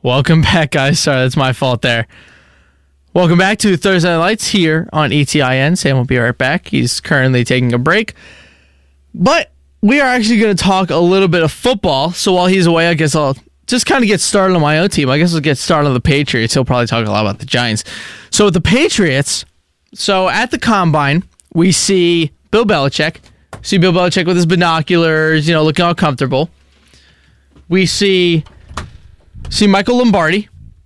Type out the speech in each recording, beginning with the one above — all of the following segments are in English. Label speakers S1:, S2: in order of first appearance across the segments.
S1: Welcome back, guys. Sorry, that's my fault there. Welcome back to Thursday Night Lights here on ETIN. Sam will be right back. He's currently taking a break. But we are actually going to talk a little bit of football. So while he's away, I guess I'll just kind of get started on my own team. I guess I'll get started on the Patriots. He'll probably talk a lot about the Giants. So with the Patriots, so at the Combine, we see Bill Belichick. See Bill Belichick with his binoculars, looking all comfortable. We see Michael Lombardi.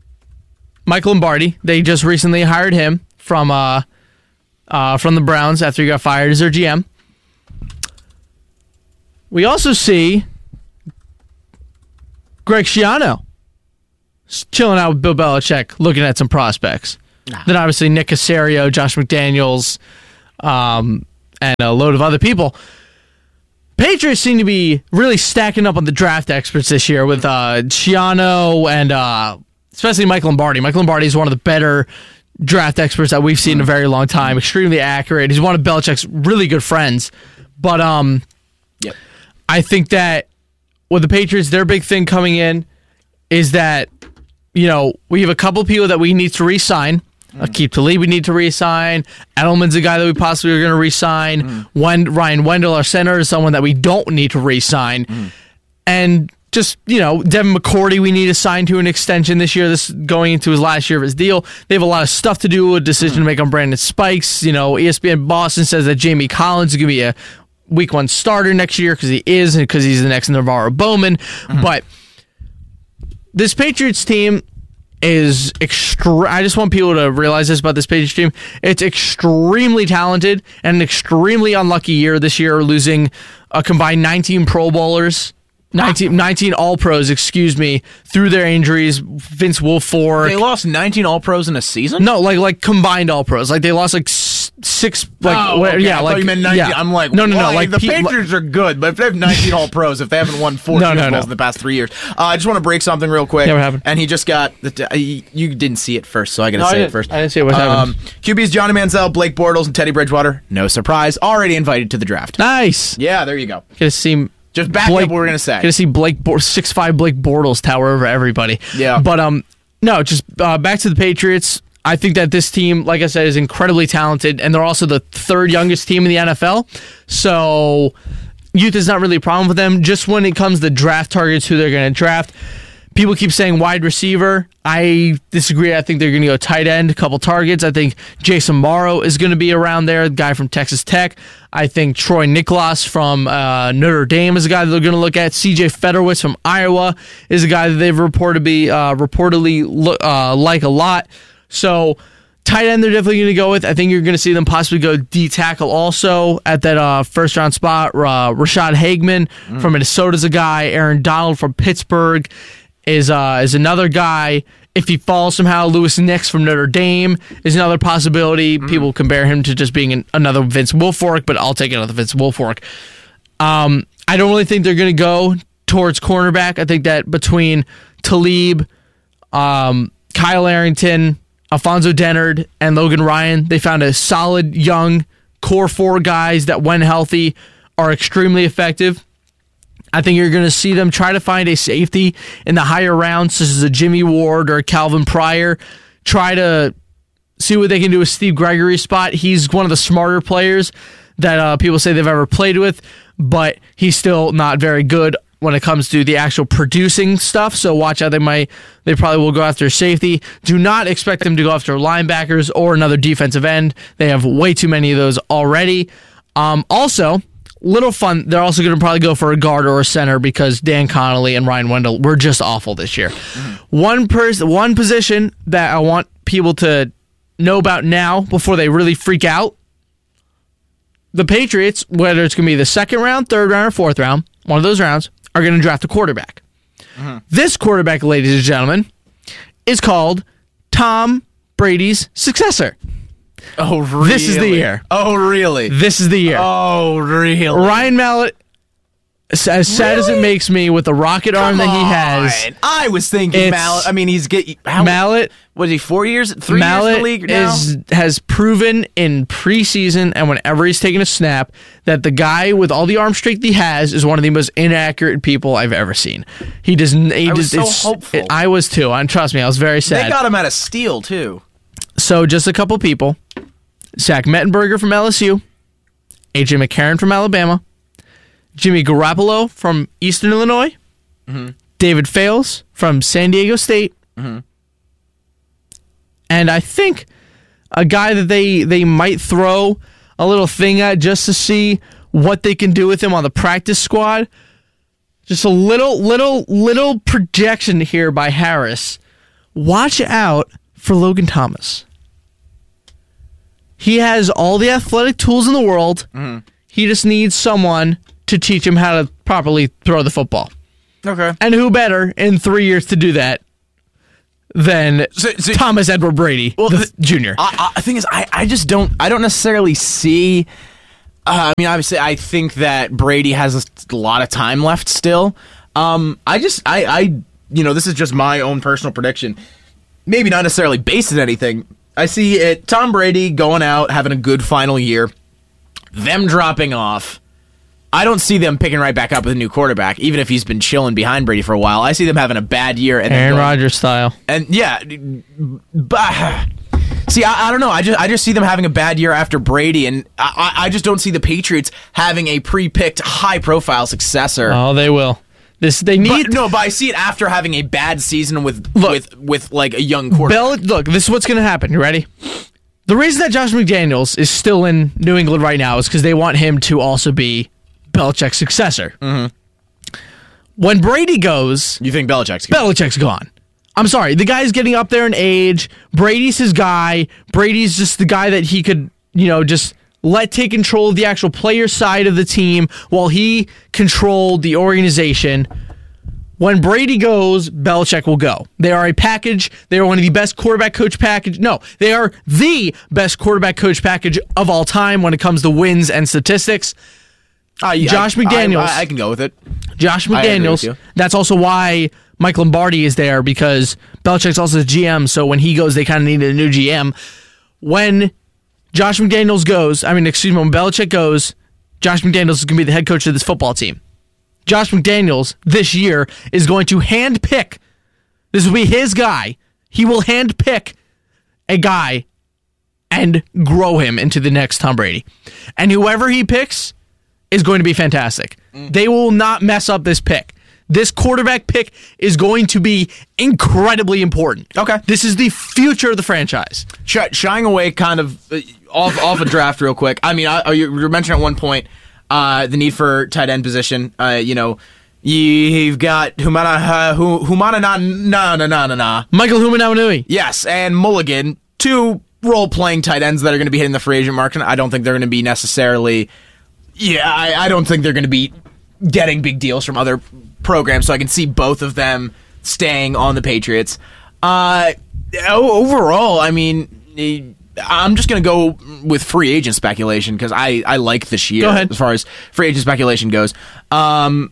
S1: They just recently hired him from the Browns after he got fired as their GM. We also see Greg Schiano chilling out with Bill Belichick, looking at some prospects. Then obviously Nick Caserio, Josh McDaniels, and a load of other people. Patriots seem to be really stacking up on the draft experts this year with Schiano and especially Mike Lombardi. Mike Lombardi is one of the better draft experts that we've seen in a very long time. Extremely accurate. He's one of Belichick's really good friends. But I think that with the Patriots, their big thing coming in is that, we have a couple people that we need to re-sign. Akeem Talib we need to re-sign. Edelman's a guy that we possibly are going to re-sign. Ryan Wendell, our center, is someone that we don't need to re-sign. And just, Devin McCourty we need to sign to an extension this year. This is going into his last year of his deal. They have a lot of stuff to do, a decision to make on Brandon Spikes. ESPN Boston says that Jamie Collins is going to be a week 1 starter next year because he is, and because he's the next Navarro Bowman. But this Patriots team is I just want people to realize this about this Patriots team. It's extremely talented and an extremely unlucky year this year, losing a combined 19 Pro Bowlers. 19 All-Pros, through their injuries. Vince Wilfork.
S2: They lost 19 All-Pros in a season?
S1: No, like combined All-Pros. Like they lost six.
S2: Okay.
S1: Yeah,
S2: I thought you meant 19. Yeah. I'm like,
S1: no. Like
S2: the Patriots are good, but if they have 19 All-Pros, if they haven't won 4 Super Bowls in the past 3 years, I just want to break something real quick.
S1: Yeah, what happened?
S2: And he just got you didn't see it first, so I got to say it first.
S1: I didn't see it. What happened?
S2: QBs Johnny Manziel, Blake Bortles, and Teddy Bridgewater. No surprise, already invited to the draft.
S1: Nice.
S2: Yeah, there you go.
S1: Gonna see.
S2: Just back up what we're gonna say.
S1: Gonna see 6'5" Blake Bortles tower over everybody.
S2: Yeah.
S1: But no, just back to the Patriots. I think that this team, like I said, is incredibly talented, and they're also the 3rd youngest team in the NFL. So youth is not really a problem for them. Just when it comes to draft targets, who they're going to draft, people keep saying wide receiver. I disagree. I think they're going to go tight end, a couple targets. I think Jason Morrow is going to be around there, the guy from Texas Tech. I think Troy Nicholas from Notre Dame is a guy that they're going to look at. C.J. Fedorowicz from Iowa is a guy that they've reportedly like a lot. So tight end they're definitely going to go with. I think you're going to see them possibly go D tackle also at that first round spot. Rashad Hageman from Minnesota's a guy. Aaron Donald from Pittsburgh is another guy. If he falls somehow, Lewis Nix from Notre Dame is another possibility. People compare him to just being another Vince Wilfork, but I'll take another Vince Wilfork. I don't really think they're going to go towards cornerback. I think that between Talib, Kyle Arrington, Alfonso Dennard, and Logan Ryan, they found a solid young core 4 guys that, when healthy, are extremely effective. I think you're going to see them try to find a safety in the higher rounds, such as a Jimmy Ward or a Calvin Pryor. Try to see what they can do with Steve Gregory's spot. He's one of the smarter players that people say they've ever played with, but he's still not very good when it comes to the actual producing stuff. So watch out. They probably will go after safety. Do not expect them to go after linebackers or another defensive end. They have way too many of those already. Also, little fun, they're also going to probably go for a guard or a center because Dan Connolly and Ryan Wendell were just awful this year. One position that I want people to know about now before they really freak out. The Patriots, whether it's going to be the 2nd round, 3rd round, or 4th round, one of those rounds, are going to draft a quarterback. This quarterback, ladies and gentlemen, is called Tom Brady's successor.
S2: Oh, really?
S1: This is the year.
S2: Oh, really?
S1: This is the year.
S2: Oh, really?
S1: Ryan Mallett as sad as it makes me with the rocket arm that he has.
S2: I was thinking Mallett. I mean,
S1: Mallett.
S2: Was he 4 years? 3 years in the league now?
S1: Has proven in preseason and whenever he's taken a snap that the guy with all the arm strength he has is one of the most inaccurate people I've ever seen. He doesn't. I was
S2: so hopeful.
S1: I was too. And trust me, I was very sad.
S2: They got him at a steal too.
S1: So just a couple people: Zach Mettenberger from LSU, AJ McCarron from Alabama, Jimmy Garoppolo from Eastern Illinois, David Fales from San Diego State. And I think a guy that they might throw a little thing at just to see what they can do with him on the practice squad. Just a little projection here by Harris. Watch out for Logan Thomas. He has all the athletic tools in the world. He just needs someone to teach him how to properly throw the football.
S2: Okay.
S1: And who better in 3 years to do that than Thomas Edward Brady, Jr.
S2: The thing is, I just don't necessarily see. I mean, obviously, I think that Brady has a lot of time left still. This is just my own personal prediction. Maybe not necessarily based on anything. I see it. Tom Brady going out, having a good final year, them dropping off. I don't see them picking right back up with a new quarterback, even if he's been chilling behind Brady for a while. I see them having a bad year. And
S1: Aaron Rodgers style.
S2: And yeah, see, I don't know. I just see them having a bad year after Brady, and I just don't see the Patriots having a pre-picked, high-profile successor.
S1: Oh, they will. But
S2: I see it after having a bad season with like a young quarterback.
S1: Look, this is what's going to happen. You ready? The reason that Josh McDaniels is still in New England right now is because they want him to also be Belichick's successor. When Brady goes,
S2: you think Belichick's
S1: gone. I'm sorry, the guy's getting up there in age. Brady's his guy. Brady's just the guy that he could, just let take control of the actual player side of the team while he controlled the organization. When Brady goes, Belichick will go. They are a package. They are one of the best quarterback coach package. No, they are the best quarterback coach package of all time when it comes to wins and statistics. Josh McDaniels.
S2: I can go with it.
S1: Josh McDaniels. That's also why Mike Lombardi is there, because Belichick's also the GM, so when he goes, they kind of needed a new GM. When when Belichick goes, Josh McDaniels is going to be the head coach of this football team. Josh McDaniels, this year, is going to handpick. This will be his guy. He will handpick a guy and grow him into the next Tom Brady. And whoever he picks is going to be fantastic. They will not mess up this pick. This quarterback pick is going to be incredibly important.
S2: Okay.
S1: This is the future of the franchise.
S2: Shying away kind of off a draft real quick. I mean, you were mentioning at one point the need for tight end position. You've got Michael
S1: Humanawanui.
S2: Yes, and Mulligan, two role-playing tight ends that are going to be hitting the free agent market. I don't think they're going to be necessarily... Yeah, I don't think they're going to be getting big deals from other programs, so I can see both of them staying on the Patriots. Overall, I mean, I'm just going to go with free agent speculation because I like this year.
S1: Go ahead.
S2: As far as free agent speculation goes. Well,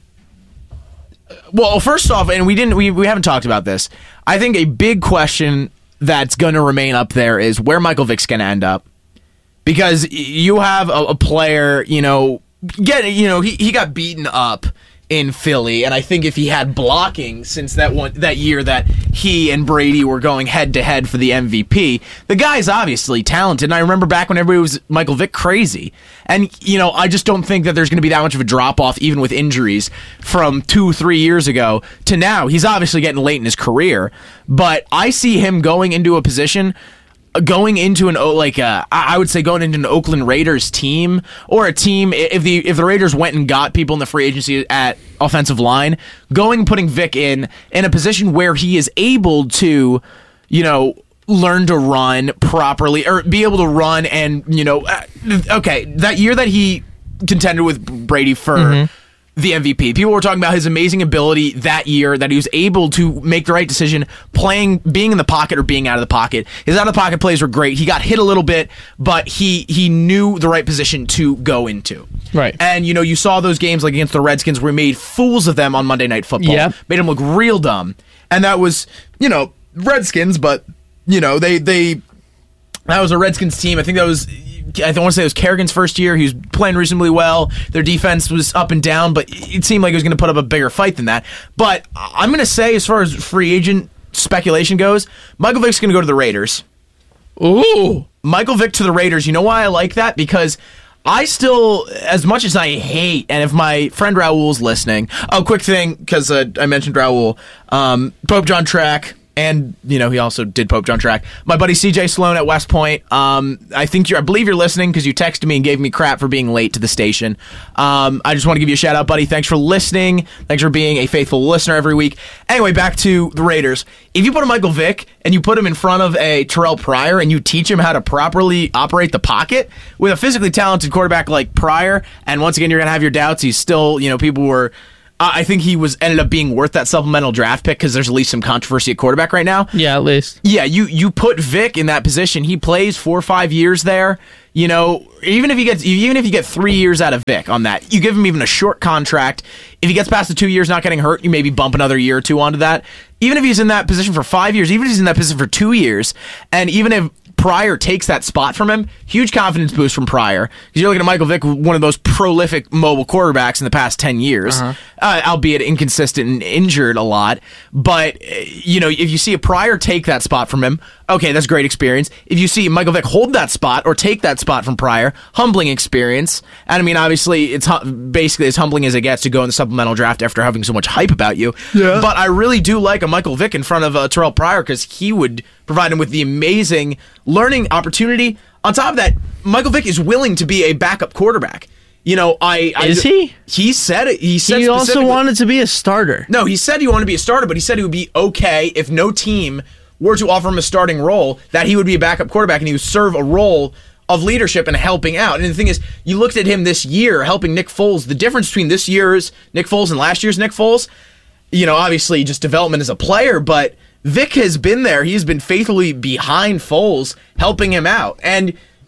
S2: first off, and we haven't talked about this. I think a big question that's going to remain up there is where Michael Vick's going to end up. Because you have a player, he got beaten up in Philly, and I think if he had blocking since that year that he and Brady were going head to head for the MVP, the guy's obviously talented. And I remember back when everybody was Michael Vick crazy, and I just don't think that there's going to be that much of a drop off, even with injuries, from 2-3 years ago to now. He's obviously getting late in his career, but I see him going into a position. Going into an Oakland Raiders team, or a team if the Raiders went and got people in the free agency at offensive line, putting Vic in a position where he is able to, learn to run properly or be able to run and that year that he contended with Brady for the MVP. People were talking about his amazing ability that year, that he was able to make the right decision, being in the pocket or being out of the pocket. His out of the pocket plays were great. He got hit a little bit, but he knew the right position to go into.
S1: Right.
S2: And, you saw those games like against the Redskins where we made fools of them on Monday Night Football.
S1: Yep.
S2: Made them look real dumb. And that was, Redskins, but, that was a Redskins team. I think that was... I don't want to say it was Kerrigan's first year. He was playing reasonably well. Their defense was up and down, but it seemed like he was going to put up a bigger fight than that. But I'm going to say, as far as free agent speculation goes, Michael Vick's going to go to the Raiders.
S1: Ooh.
S2: Michael Vick to the Raiders. You know why I like that? Because I still, as much as I hate, and if my friend Raul's listening, quick thing, because I mentioned Raul, Pope John Track. And, he also did Pope John Track. My buddy CJ Sloan at West Point. I believe you're listening because you texted me and gave me crap for being late to the station. I just want to give you a shout out, buddy. Thanks for listening. Thanks for being a faithful listener every week. Anyway, back to the Raiders. If you put a Michael Vick and you put him in front of a Terrell Pryor and you teach him how to properly operate the pocket with a physically talented quarterback like Pryor, and once again, you're going to have your doubts. He's still, people were... I think he ended up being worth that supplemental draft pick because there's at least some controversy at quarterback right now.
S1: Yeah, at least.
S2: Yeah, you put Vick in that position. He plays 4 or 5 years there. Even if you get 3 years out of Vick on that, you give him even a short contract. If he gets past the 2 years not getting hurt, you maybe bump another year or two onto that. Even if he's in that position for 5 years, even if he's in that position for 2 years, and even if Pryor takes that spot from him, huge confidence boost from Pryor. Because you're looking at Michael Vick, one of those prolific mobile quarterbacks in the past 10 years, albeit inconsistent and injured a lot. But, if you see a Pryor take that spot from him, okay, that's great experience. If you see Michael Vick hold that spot or take that spot from Pryor, humbling experience. And I mean, obviously, it's basically as humbling as it gets to go in the supplemental draft after having so much hype about you. Yeah. But I really do like a Michael Vick in front of Terrell Pryor because he would provide him with the amazing learning opportunity. On top of that, Michael Vick is willing to be a backup quarterback.
S1: Is he?
S2: He said it. He
S1: also wanted to be a starter.
S2: No, he said he wanted to be a starter, but he said he would be okay if no team were to offer him a starting role, that he would be a backup quarterback and he would serve a role of leadership and helping out. And the thing is, you looked at him this year helping Nick Foles. The difference between this year's Nick Foles and last year's Nick Foles, obviously just development as a player, but Vick has been there. He's been behind Foles, helping him out. And,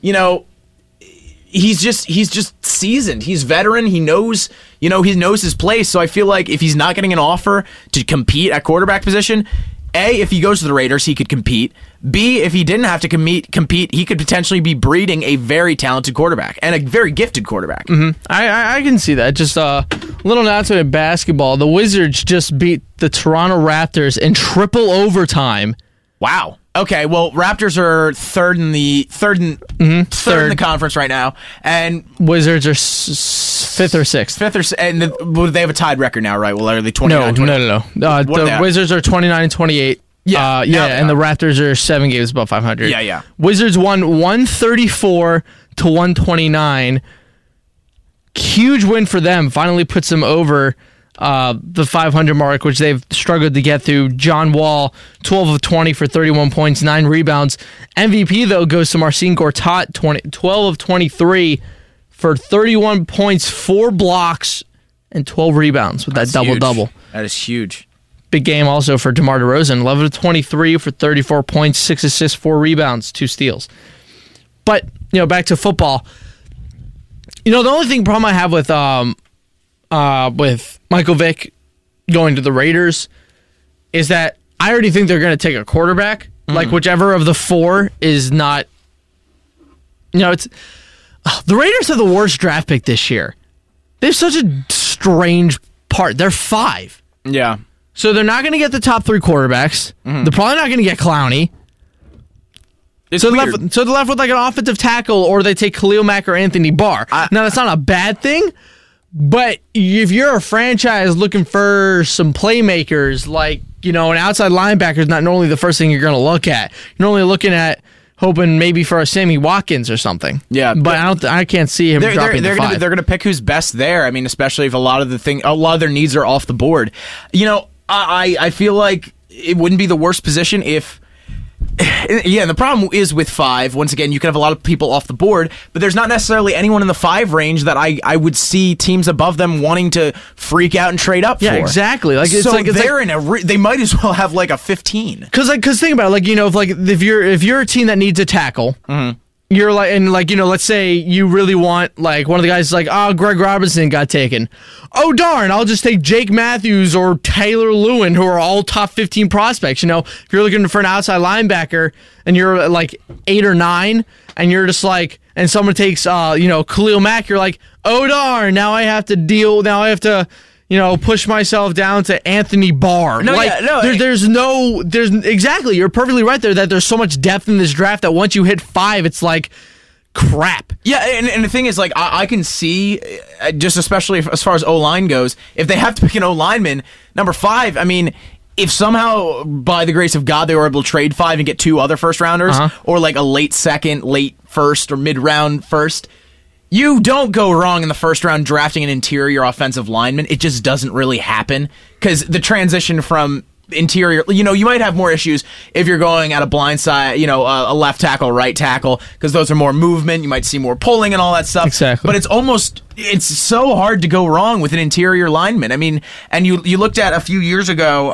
S2: he's just seasoned. He's veteran. He knows his place. So I feel like if he's not getting an offer to compete at quarterback position, A, if he goes to the Raiders, he could compete. B, if he didn't have to compete, he could potentially be breeding a very talented quarterback and a very gifted quarterback.
S1: Mm-hmm. I can see that. Just a little announcement in basketball. The Wizards just beat the Toronto Raptors in triple overtime.
S2: Wow. Okay, well, Raptors are third in the conference right now, and
S1: Wizards are fifth or sixth.
S2: And they have a tied record now, right? Well, are they 29?
S1: No. The Wizards are 29-28.
S2: Yeah,
S1: and the Raptors are 7 games above 500.
S2: Yeah.
S1: Wizards won 134-129. Huge win for them. Finally puts them over the 500 mark, which they've struggled to get through. John Wall, 12 of 20 for 31 points, 9 rebounds. MVP, though, goes to Marcin Gortat, 12 of 23 for 31 points, 4 blocks, and 12 rebounds with that double-double.
S2: That is huge.
S1: Big game also for DeMar DeRozan, 11 of 23 for 34 points, 6 assists, 4 rebounds, 2 steals. But, back to football. The only problem I have with Michael Vick going to the Raiders is that I already think they're going to take a quarterback. Like, whichever of the 4 is not... it's... the Raiders are the worst draft pick this year. They have such a strange part. They're 5.
S2: Yeah.
S1: So they're not going to get the top 3 quarterbacks. They're probably not going to get Clowney. So they're left with like an offensive tackle, or they take Khalil Mack or Anthony Barr. Now, that's not a bad thing, but if you're a franchise looking for some playmakers, like, an outside linebacker is not normally the first thing you're going to look at. You're only looking at hoping maybe for a Sammy Watkins or something.
S2: Yeah,
S1: but I can't see him dropping the 5.
S2: They're going to pick who's best there. I mean, especially if a lot of their needs are off the board. I feel like it wouldn't be the worst position if Yeah, and the problem is with 5, once again, you can have a lot of people off the board, but there's not necessarily anyone in the 5 range that I would see teams above them wanting to freak out and trade up for.
S1: Yeah, exactly. Like,
S2: they might as well have like a 15.
S1: Because think about it, if you're a team that needs a tackle, you're like, and like, let's say you really want like one of the guys like, oh, Greg Robinson got taken. Oh darn, I'll just take Jake Matthews or Taylor Lewin, who are all top 15 prospects. If you're looking for an outside linebacker and you're like 8 or 9, and you're just like, and someone takes Khalil Mack, you're like, oh darn, now I have to push myself down to Anthony Barr. There's exactly. You're perfectly right there that there's so much depth in this draft that once you hit 5, it's like crap.
S2: Yeah, and the thing is, like, I can see, just especially as far as O-line goes, if they have to pick an O-lineman, number 5, I mean, if somehow, by the grace of God, they were able to trade 5 and get 2 other first-rounders, or like a late second, late first, or mid-round first, you don't go wrong in the first round drafting an interior offensive lineman. It just doesn't really happen because the transition from interior, you might have more issues if you're going at a blind side, a left tackle, right tackle, because those are more movement. You might see more pulling and all that stuff.
S1: Exactly.
S2: But it's so hard to go wrong with an interior lineman. I mean, and you looked at a few years ago,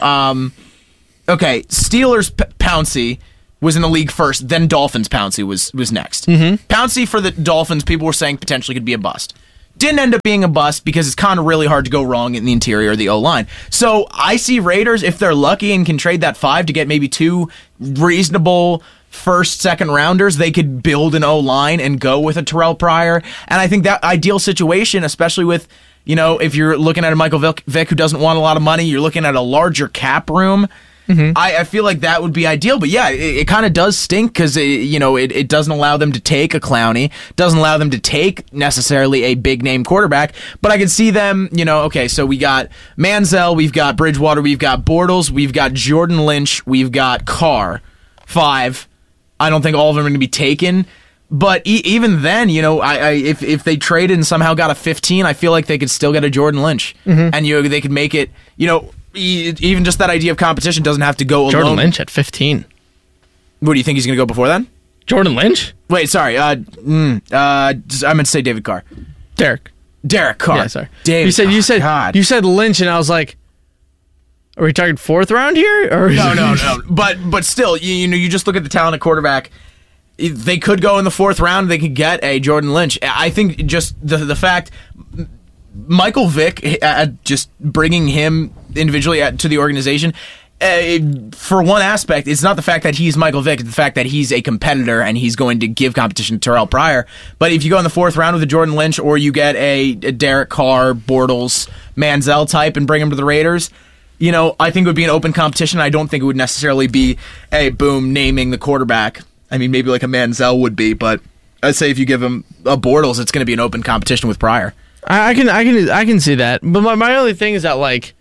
S2: Steelers Pouncey was in the league first, then Dolphins Pouncey was next. Pouncey for the Dolphins, people were saying potentially could be a bust. Didn't end up being a bust because it's kind of really hard to go wrong in the interior of the O-line. So I see Raiders, if they're lucky and can trade that 5 to get maybe 2 reasonable first, second rounders, they could build an O-line and go with a Terrell Pryor. And I think that ideal situation, especially with, if you're looking at a Michael Vick who doesn't want a lot of money, you're looking at a larger cap room. I feel like that would be ideal, but yeah, it kind of does stink because it doesn't allow them to take a Clowney, doesn't allow them to take necessarily a big name quarterback. But I can see them, so we got Manziel, we've got Bridgewater, we've got Bortles, we've got Jordan Lynch, we've got Carr, 5. I don't think all of them are going to be taken. But even then, if they traded and somehow got a 15, I feel like they could still get a Jordan Lynch, and they could make it, even just that idea of competition doesn't have to go alone.
S1: Jordan Lynch at 15.
S2: What do you think he's going to go before then?
S1: Jordan Lynch?
S2: Wait, sorry. I meant to say David Carr.
S1: Derek Carr.
S2: Yeah, sorry. David.
S1: You said Lynch, and I was like, are we talking 4th round here? Or
S2: No. But still, you just look at the talent at quarterback. They could go in the 4th round. They could get a Jordan Lynch. I think just the fact Michael Vick, just bringing him individually to the organization, for one aspect, it's not the fact that he's Michael Vick, it's the fact that he's a competitor and he's going to give competition to Terrell Pryor. But if you go in the 4th round with a Jordan Lynch, or you get a Derek Carr, Bortles, Manziel type and bring him to the Raiders, I think it would be an open competition. I don't think it would necessarily be a boom naming the quarterback. I mean, maybe like a Manziel would be, but I'd say if you give him a Bortles, it's going to be an open competition with Pryor.
S1: I can see that, but my only thing is that, like,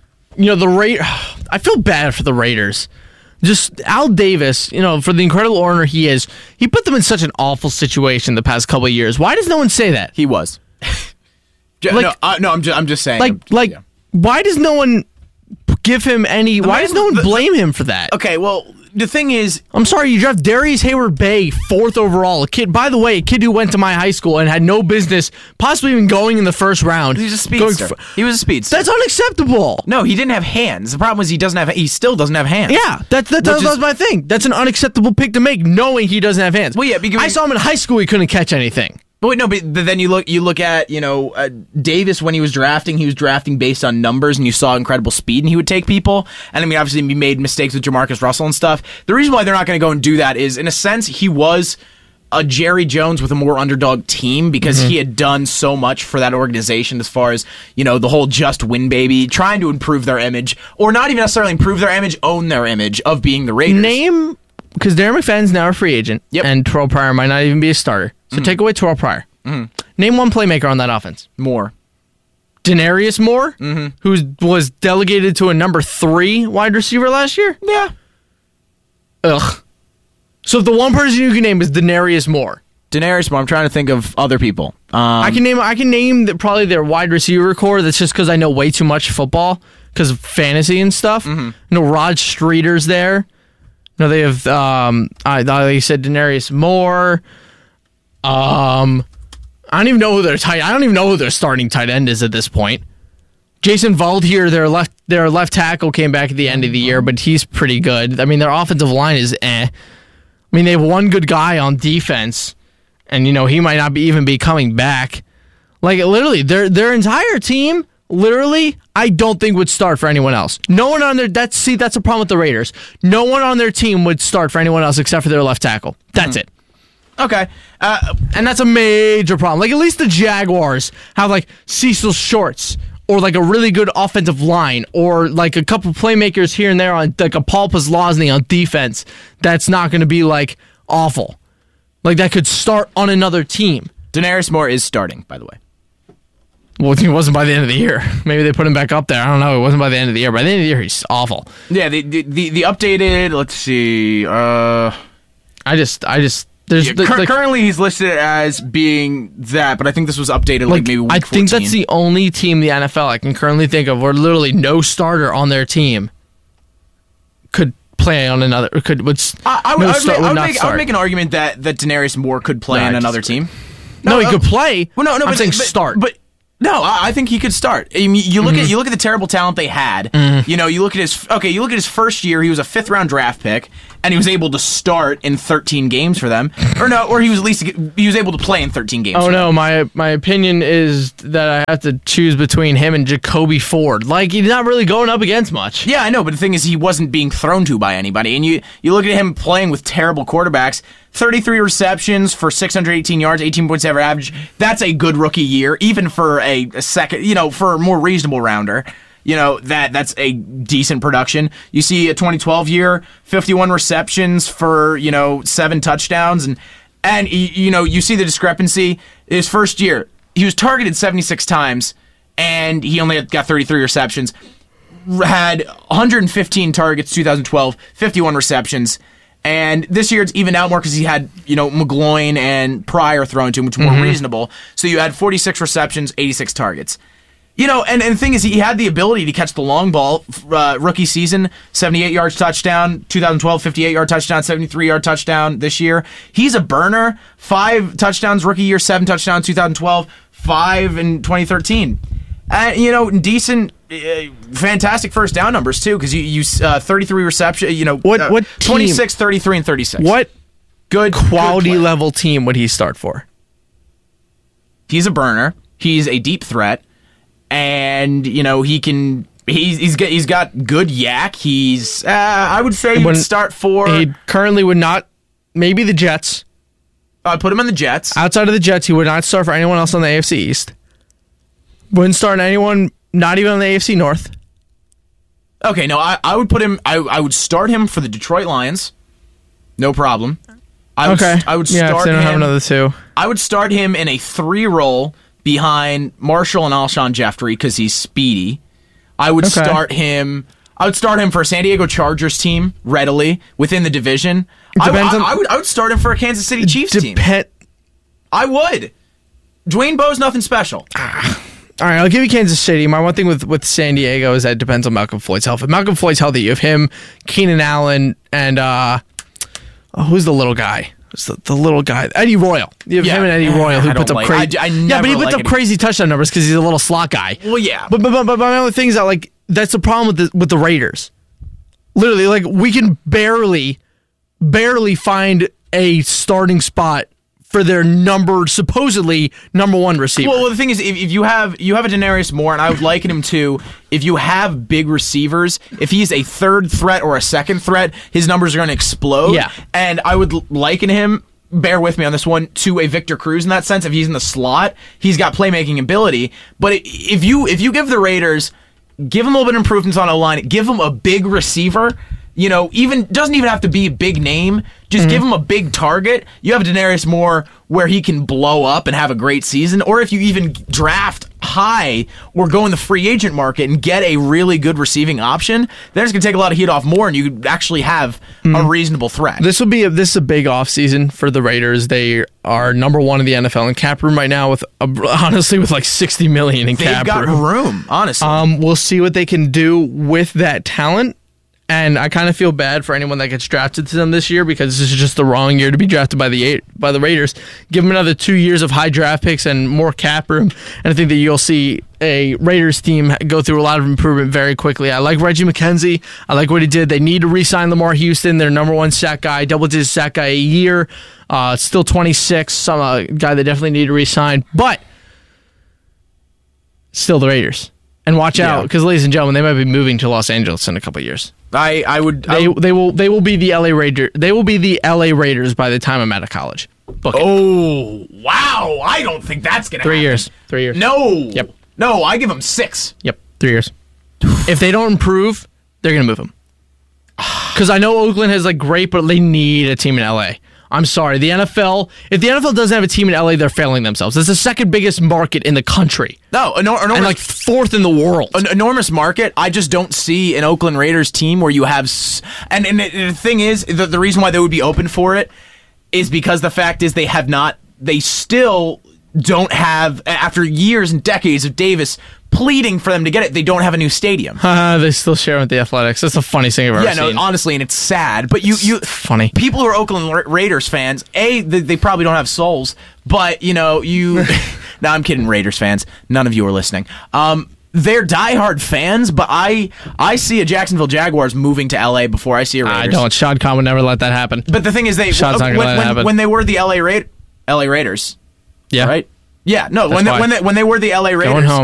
S1: I feel bad for the Raiders. Just Al Davis, for the incredible owner he is, he put them in such an awful situation the past couple of years. Why does no one say that?
S2: He was. I'm just saying.
S1: Why does no one give him any? Why does no one blame him for that?
S2: Okay, well, the thing is,
S1: I'm sorry, you draft Darius Hayward-Bay 4th overall. A kid who went to my high school and had no business possibly even going in the 1st round.
S2: He's a speedster. He was a speedster.
S1: That's unacceptable.
S2: No, he didn't have hands. The problem was he still doesn't have hands.
S1: Yeah, that was my thing. That's an unacceptable pick to make, knowing he doesn't have hands.
S2: Well, yeah, because
S1: I saw him in high school, he couldn't catch anything.
S2: But then you look at Davis when he was drafting based on numbers, and you saw incredible speed, and he would take people. And I mean, obviously, he made mistakes with Jamarcus Russell and stuff. The reason why they're not going to go and do that is, in a sense, he was a Jerry Jones with a more underdog team because he had done so much for that organization as far as the whole just win baby, trying to improve their image, or not even necessarily improve their image, own their image of being the Raiders.
S1: Because Darren McFadden's now a free agent, and Terrell Pryor might not even be a starter. So take away Terrell Pryor. Name one playmaker on that offense.
S2: Moore.
S1: Denarius Moore, who was delegated to a number 3 wide receiver last year?
S2: Yeah.
S1: Ugh. So if the one person you can name is Denarius Moore.
S2: I'm trying to think of other people.
S1: I can name probably their wide receiver core. That's just because I know way too much football because of fantasy and stuff. Rod Streeter's there. No, they have. You said Denarius Moore. I don't even know who I don't even know who their starting tight end is at this point. Jason Valdier, their left tackle, came back at the end of the year, but he's pretty good. I mean, their offensive line is eh. I mean, they have one good guy on defense, and he might not even be coming back. Like literally, their entire team, literally, I don't think would start for anyone else. No one on their that's a problem with the Raiders. No one on their team would start for anyone else except for their left tackle. That's it.
S2: Okay.
S1: And that's a major problem. Like, at least the Jaguars have, like, Cecil Shorts or, like, a really good offensive line or, like, a couple playmakers here and there on, like, a Paul Postlosny on defense that's not going to be, like, awful. Like, that could start on another team.
S2: Denarius Moore is starting, by the way.
S1: Well, it wasn't by the end of the year. Maybe they put him back up there. I don't know. It wasn't by the end of the year. By the end of the year, he's awful.
S2: Yeah, the updated, let's see, currently he's listed as being that, but I think this was updated like maybe week 14.
S1: I think that's the only team in the NFL I can currently think of where literally no starter on their team could play on another. I
S2: would make an argument that Denarius Moore could play on another team.
S1: No, he could play.
S2: Well, no,
S1: I'm saying start.
S2: But no, I think he could start. I mean, you look at the terrible talent they had. You look at his first year. He was a 5th round draft pick, and he was able to start in 13 games for them. Or he was able to play in 13 games.
S1: Oh no, my opinion is that I have to choose between him and Jacoby Ford. Like, he's not really going up against much.
S2: Yeah, I know, but the thing is, he wasn't being thrown to by anybody. And you look at him playing with terrible quarterbacks. 33 receptions for 618 yards, 18.7 average. That's a good rookie year, even for a second, for a more reasonable rounder. That's a decent production. You see a 2012 year, 51 receptions for, 7 touchdowns. And you see the discrepancy. His first year, he was targeted 76 times, and he only got 33 receptions. Had 115 targets 2012, 51 receptions. And this year it's evened out more because he had, McGloin and Pryor thrown to him, which were more reasonable. So you had 46 receptions, 86 targets. And the thing is, he had the ability to catch the long ball. Rookie season, 78-yard touchdown. 2012, 58-yard touchdown, 73-yard touchdown this year. He's a burner. 5 touchdowns rookie year, 7 touchdowns 2012, 5 in 2013. Decent, fantastic first down numbers too, because you 33 reception.
S1: What
S2: 26, team, 33, and 36.
S1: What
S2: good
S1: quality
S2: good
S1: level team would he start for?
S2: He's a burner. He's a deep threat, and he can. He's got good yak. He's I would say he would start for.
S1: He currently would not. Maybe the Jets.
S2: I'd put him on the Jets.
S1: Outside of the Jets, he would not start for anyone else on the AFC East. Wouldn't start anyone, not even on the AFC North.
S2: Okay, no, I would put him. I would start him for the Detroit Lions. No problem. I would start
S1: they don't have another 2.
S2: I would start him in a 3 role behind Marshall and Alshon Jeffrey because he's speedy. I would start him. I would start him for a San Diego Chargers team readily within the division. I would start him for a Kansas City Chiefs team. I would. Dwayne Bowe's nothing special.
S1: All right, I'll give you Kansas City. My one thing with San Diego is that it depends on Malcolm Floyd's health. If Malcolm Floyd's healthy, you have him, Keenan Allen, and who's the little guy? Who's the little guy? Eddie Royal. You have him and Eddie Royal, who puts up crazy. But he puts up crazy touchdown numbers because he's a little slot guy.
S2: Well, yeah.
S1: But my only thing is that that's the problem with the Raiders. Literally, we can barely find a starting spot for their supposedly number 1 receiver.
S2: Well, the thing is, if you have a Denarius Moore, and I would liken him to, if you have big receivers, if he's a 3rd threat or a 2nd threat, his numbers are going to explode.
S1: Yeah.
S2: And I would liken him, bear with me on this one, to a Victor Cruz in that sense. If he's in the slot, he's got playmaking ability. But if you give the Raiders, give them a little bit of improvements on a line, give them a big receiver. Doesn't even have to be a big name. Just give him a big target. You have Denarius Moore where he can blow up and have a great season. Or if you even draft high or go in the free agent market and get a really good receiving option, then it's going to take a lot of heat off Moore, and you could actually have a reasonable threat.
S1: This is a big offseason for the Raiders. They are number 1 in the NFL in cap room right now with like $60 million in cap room.
S2: They've got room, honestly.
S1: We'll see what they can do with that talent. And I kind of feel bad for anyone that gets drafted to them this year because this is just the wrong year to be drafted by the Raiders. Give them another 2 years of high draft picks and more cap room, and I think that you'll see a Raiders team go through a lot of improvement very quickly. I like Reggie McKenzie. I like what he did. They need to re-sign Lamar Houston, their number one sack guy, double-digit sack guy a year. Still 26, some guy they definitely need to re-sign. But still the Raiders. And watch out, because ladies and gentlemen, they might be moving to Los Angeles in a couple of years.
S2: They
S1: will be the LA Raiders. They will be the LA Raiders by the time I'm out of college. Book it.
S2: Oh, wow. I don't think that's going to happen.
S1: 3 years.
S2: No.
S1: Yep.
S2: No, I give them 6.
S1: Yep. 3 years. If they don't improve, they're going to move them. Because I know Oakland has great, but they need a team in LA. I'm sorry. The NFL, if the NFL doesn't have a team in LA, they're failing themselves. It's the second biggest market in the country.
S2: No,
S1: and fourth in the world.
S2: An enormous market. I just don't see an Oakland Raiders team where you have... And the thing is, the reason why they would be open for it is because the fact is they still don't have, after years and decades of Davis pleading for them to get it, they don't have a new stadium.
S1: They still share with the Athletics. That's the funniest thing I've ever seen.
S2: Yeah, no, honestly, and it's sad. But you
S1: funny.
S2: People who are Oakland Raiders fans, they probably don't have souls, but no, I'm kidding, Raiders fans. None of you are listening. They're diehard fans, but I see a Jacksonville Jaguars moving to LA before I see a Raiders.
S1: I don't. Shad Khan would never let that happen.
S2: But the thing is, when they were the LA Raiders.
S1: Yeah.
S2: Right? Yeah, no, when they were the LA Raiders.
S1: Going home.